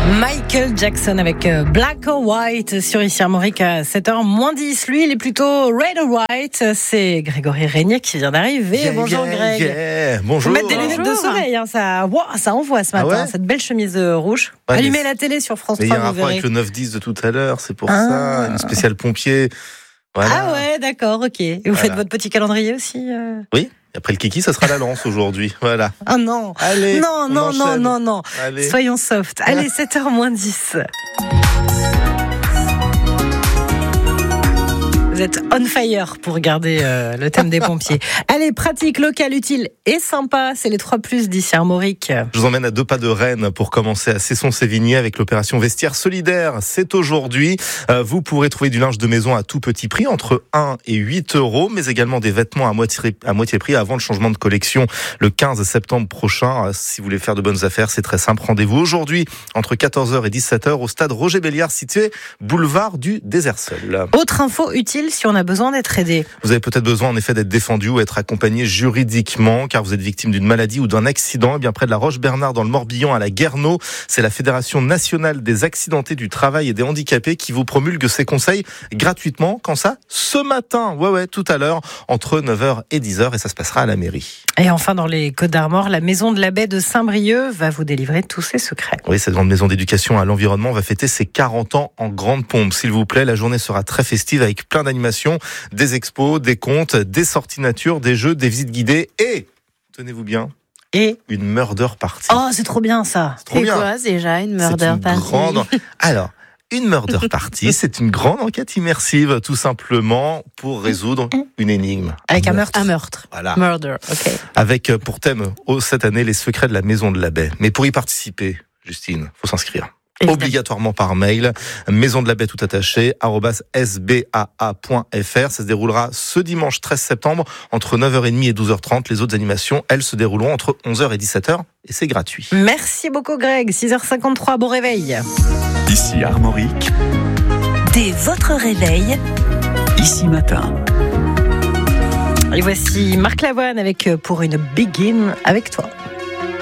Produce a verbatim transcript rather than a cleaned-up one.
Michael Jackson avec Black or White sur ici Armorique à sept heures moins dix. Lui, il est plutôt Red or White. C'est Grégory Régnier qui vient d'arriver. Yeah, Bonjour yeah, Greg. Yeah. Bonjour. Faut mettre des lunettes de soleil, hein, ça, wow, ça envoie ce matin, Ah ouais cette belle chemise rouge. Ouais, Allumez mais... la télé sur France mais trois, il y a un vous rapport verrez. avec le neuf dix de tout à l'heure, c'est pour Ah. ça. Une spéciale pompier. Voilà. Ah ouais, d'accord, ok. Et vous Voilà. faites votre petit calendrier aussi euh... Oui. Et après le kiki, ça sera la lance aujourd'hui. Voilà. Ah non. Allez. Non, on non, non, enchaîne. non, non. Allez. Soyons soft. Allez, sept heures moins dix. Vous êtes on fire pour regarder euh, le thème des pompiers. Allez, pratique, local, utile et sympa. C'est les trois plus d'ici Armorique. Je vous emmène à deux pas de Rennes pour commencer à Cesson-Sévigné avec l'opération Vestiaire Solidaire. C'est aujourd'hui. Euh, vous pourrez trouver du linge de maison à tout petit prix, entre un et huit euros, mais également des vêtements à moitié, à moitié prix avant le changement de collection le quinze septembre prochain. Euh, si vous voulez faire de bonnes affaires, c'est très simple. Rendez-vous aujourd'hui entre quatorze heures et dix-sept heures au stade Roger Béliard situé boulevard du Déserseul. Autre info utile si on a besoin d'être aidé. Vous avez peut-être besoin en effet d'être défendu ou être accompagné juridiquement car vous êtes victime d'une maladie ou d'un accident. Et bien près de la Roche-Bernard dans le Morbihan à la Guerneau, c'est la Fédération nationale des accidentés du travail et des handicapés qui vous promulgue ses conseils gratuitement. Quand ça ? Ce matin, ouais ouais, tout à l'heure, entre neuf heures et dix heures et ça se passera à la mairie. Et enfin, dans les Côtes-d'Armor, la maison de la baie de Saint-Brieuc va vous délivrer tous ses secrets. Oui, cette grande maison d'éducation à l'environnement va fêter ses quarante ans en grande pompe. S'il vous plaît, la journée sera très festive avec plein d'animations, des expos, des contes, des sorties nature, des jeux, des visites guidées et, tenez-vous bien, Et une murder party. oh, c'est trop bien ça. C'est trop C'est bien. quoi déjà une C'est murder une party grande... Alors, une murder party, c'est une grande enquête immersive, tout simplement, pour résoudre une énigme. Avec un meurtre. Un meurtre. Voilà. Murder, ok. Avec euh, pour thème, oh, cette année, les secrets de la maison de la baie. Mais pour y participer, Justine, faut s'inscrire. Évidemment. Obligatoirement par mail, maison de la baie tout attaché, arobase s b a a point f r. Ça se déroulera ce dimanche treize septembre entre neuf heures trente et douze heures trente. Les autres animations, elles, se dérouleront entre onze heures et dix-sept heures et c'est gratuit. Merci beaucoup Greg. six heures cinquante-trois, bon réveil. Ici Armorique, Dès votre réveil, ici matin. Et voici Marc Lavoine avec Pour une Begin avec toi.